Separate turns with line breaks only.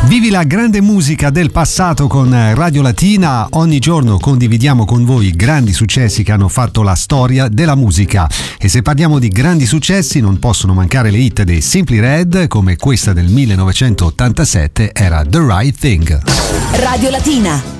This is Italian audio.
Vivi la grande musica del passato con Radio Latina. Ogni giorno condividiamo con voi grandi successi che hanno fatto la storia della musica. E se parliamo di grandi successi non possono mancare le hit dei Simply Red, come questa del 1987 era The Right Thing.
Radio Latina.